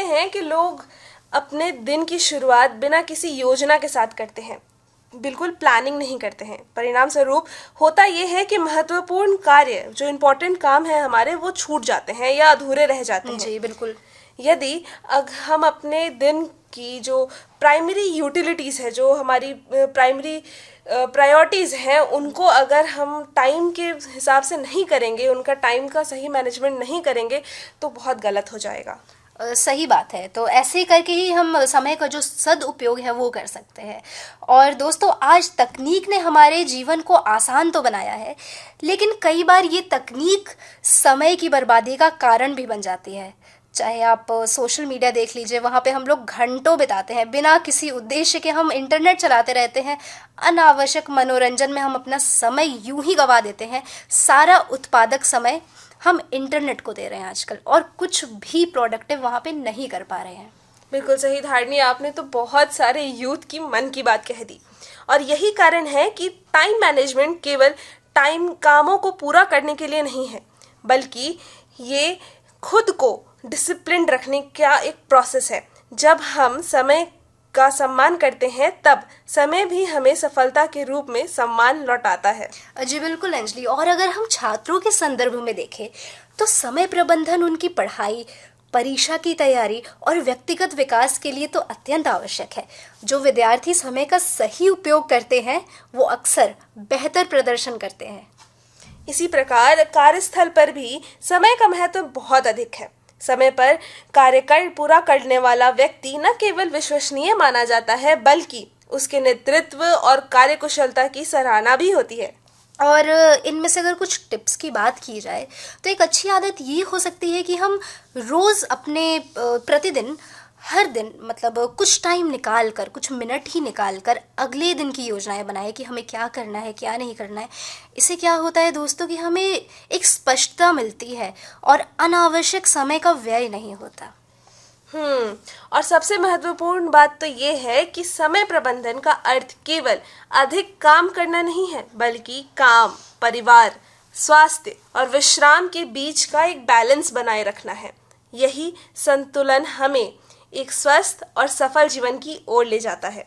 हैं कि लोग अपने दिन की शुरुआत बिना किसी योजना के साथ करते हैं, बिल्कुल प्लानिंग नहीं करते हैं। परिणाम स्वरूप होता यह है कि महत्वपूर्ण कार्य, जो इम्पोर्टेंट काम है हमारे, वो छूट जाते हैं या अधूरे रह जाते हैं। जी बिल्कुल। यदि हम अपने दिन की जो प्राइमरी यूटिलिटीज़ है, जो हमारी प्राइमरी प्रायोरिटीज़ हैं, उनको अगर हम टाइम के हिसाब से नहीं करेंगे, उनका टाइम का सही मैनेजमेंट नहीं करेंगे, तो बहुत गलत हो जाएगा। सही बात है। तो ऐसे करके ही हम समय का जो सदुपयोग है वो कर सकते हैं। और दोस्तों, आज तकनीक ने हमारे जीवन को आसान तो बनाया है, लेकिन कई बार ये तकनीक समय की बर्बादी का कारण भी बन जाती है। चाहे आप सोशल मीडिया देख लीजिए, वहाँ पे हम लोग घंटों बिताते हैं, बिना किसी उद्देश्य के हम इंटरनेट चलाते रहते हैं। अनावश्यक मनोरंजन में हम अपना समय यूं ही गंवा देते हैं। सारा उत्पादक समय हम इंटरनेट को दे रहे हैं आजकल, और कुछ भी प्रोडक्टिव वहाँ पे नहीं कर पा रहे हैं। बिल्कुल सही धारणी, आपने तो बहुत सारे यूथ की मन की बात कह दी। और यही कारण है कि टाइम मैनेजमेंट केवल टाइम कामों को पूरा करने के लिए नहीं है, बल्कि ये खुद को डिसिप्लिन रखने का एक प्रोसेस है। जब हम समय का सम्मान करते हैं, तब समय भी हमें सफलता के रूप में सम्मान लौटाता है। जी बिल्कुल अंजलि। और अगर हम छात्रों के संदर्भ में देखें तो समय प्रबंधन उनकी पढ़ाई, परीक्षा की तैयारी और व्यक्तिगत विकास के लिए तो अत्यंत आवश्यक है। जो विद्यार्थी समय का सही उपयोग करते हैं वो अक्सर बेहतर प्रदर्शन करते हैं। इसी प्रकार कार्यस्थल पर भी समय का महत्व बहुत अधिक है। समय पर कार्य पूरा करने वाला व्यक्ति न केवल विश्वसनीय माना जाता है, बल्कि उसके नेतृत्व और कार्यकुशलता की सराहना भी होती है। और इनमें से अगर कुछ टिप्स की बात की जाए तो एक अच्छी आदत ये हो सकती है कि हम रोज़ अपने प्रतिदिन, हर दिन मतलब कुछ टाइम निकाल कर, कुछ मिनट ही निकाल कर अगले दिन की योजनाएं बनाएं कि हमें क्या करना है, क्या नहीं करना है। इससे क्या होता है दोस्तों कि हमें एक स्पष्टता मिलती है और अनावश्यक समय का व्यय नहीं होता। और सबसे महत्वपूर्ण बात तो ये है कि समय प्रबंधन का अर्थ केवल अधिक काम करना नहीं है, बल्कि काम, परिवार, स्वास्थ्य और विश्राम के बीच का एक बैलेंस बनाए रखना है। यही संतुलन हमें एक स्वस्थ और सफल जीवन की ओर ले जाता है।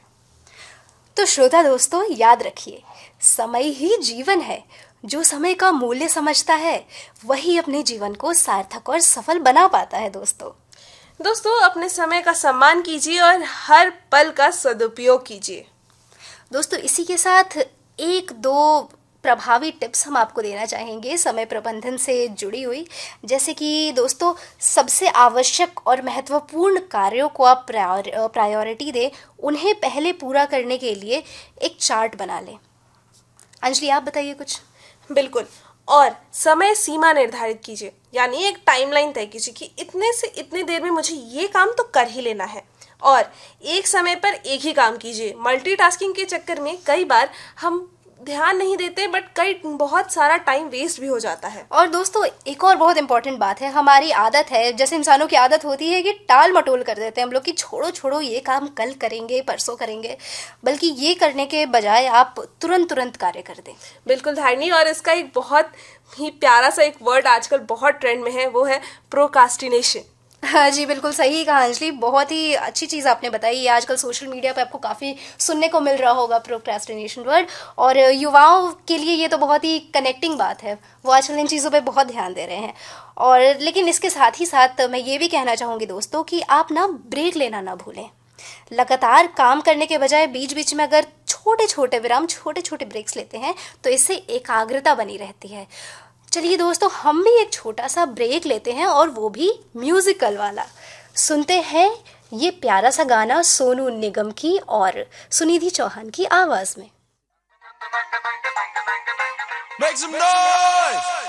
तो श्रोता दोस्तों, याद रखिए, समय ही जीवन है। जो समय का मूल्य समझता है वही अपने जीवन को सार्थक और सफल बना पाता है। दोस्तों, अपने समय का सम्मान कीजिए और हर पल का सदुपयोग कीजिए। दोस्तों, इसी के साथ एक दो प्रभावी टिप्स हम आपको देना चाहेंगे समय प्रबंधन से जुड़ी हुई। जैसे कि दोस्तों, सबसे आवश्यक और महत्वपूर्ण कार्यों को आप प्रायोरिटी दें, उन्हें पहले पूरा करने के लिए एक चार्ट बना लें। अंजलि, आप बताइए कुछ। बिल्कुल। और समय सीमा निर्धारित कीजिए, यानी एक टाइमलाइन तय कीजिए कि इतने से इतने देर में मुझे ये काम तो कर ही लेना है। और एक समय पर एक ही काम कीजिए। मल्टीटास्किंग के चक्कर में कई बार हम ध्यान नहीं देते, बट बहुत सारा टाइम वेस्ट भी हो जाता है। और दोस्तों, एक और बहुत इंपॉर्टेंट बात है, हमारी आदत है, जैसे इंसानों की आदत होती है कि टाल मटोल कर देते हैं हम लोग कि छोड़ो छोड़ो, ये काम कल करेंगे, परसों करेंगे। बल्कि ये करने के बजाय आप तुरंत कार्य कर दें। बिल्कुल धारणी। और इसका एक बहुत ही प्यारा सा एक वर्ड आजकल बहुत ट्रेंड में है, वो है प्रोकास्टिनेशन। हाँ जी, बिल्कुल सही कहा अंजलि। बहुत ही अच्छी चीज़ आपने बताई। ये आजकल सोशल मीडिया पे आपको काफ़ी सुनने को मिल रहा होगा प्रोक्रेस्टिनेशन वर्ड, और युवाओं के लिए ये तो बहुत ही कनेक्टिंग बात है। वो आजकल इन चीज़ों पे बहुत ध्यान दे रहे हैं। और लेकिन इसके साथ ही साथ मैं ये भी कहना चाहूँगी दोस्तों कि आप ना ब्रेक लेना ना भूलें। लगातार काम करने के बजाय बीच बीच में अगर छोटे छोटे विराम, छोटे छोटे ब्रेक्स लेते हैं तो इससे एकाग्रता बनी रहती है। चलिए दोस्तों, हम भी एक छोटा सा ब्रेक लेते हैं, और वो भी म्यूजिकल वाला। सुनते हैं ये प्यारा सा गाना सोनू निगम की और सुनिधि चौहान की आवाज में। Make some noise!